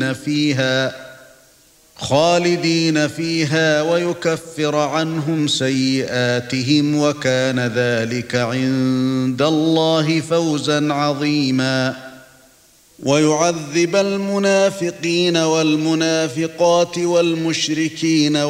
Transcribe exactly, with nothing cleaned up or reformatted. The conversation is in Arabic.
فيها خالدين فيها ويكفر عنهم سيئاتهم وكان ذلك عند الله فوزا عظيما ويعذب المنافقين والمنافقات والمشركين